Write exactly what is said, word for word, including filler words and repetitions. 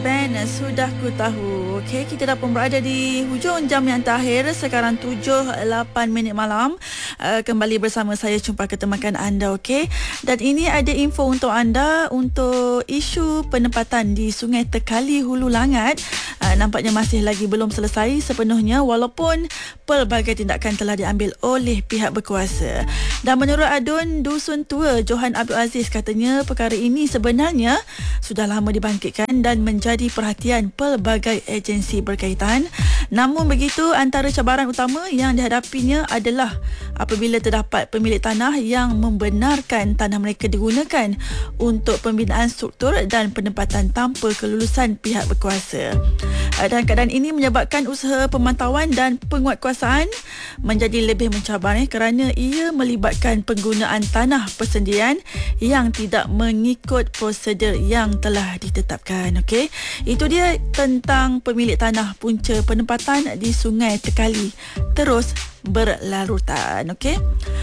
Ben, sudah ku tahu. Okey, kita dah pun berada di hujung jam yang terakhir. Sekarang tujuh lapan minit malam. Uh, kembali bersama saya Jumpa Ketemakan anda, okey. Dan ini ada info untuk anda untuk isu penempatan di Sungai Tekali Hulu Langat. Uh, nampaknya masih lagi belum selesai sepenuhnya walaupun pelbagai tindakan telah diambil oleh pihak berkuasa. Dan menurut adun Dusun Tua Johan Abdul Aziz, katanya perkara ini sebenarnya sudah lama dibangkitkan dan menjadi perhatian pelbagai agensi berkaitan. Namun begitu, antara cabaran utama yang dihadapinya adalah apabila terdapat pemilik tanah yang membenarkan tanah mereka digunakan untuk pembinaan struktur dan penempatan tanpa kelulusan pihak berkuasa. Dan keadaan ini menyebabkan usaha pemantauan dan penguatkuasaan menjadi lebih mencabar eh, kerana ia melibatkan penggunaan tanah persendirian yang tidak mengikut prosedur yang telah ditetapkan. Okey, itu dia tentang pemilik tanah punca penempatan di Sungai Tekali terus berlarutan. Okey,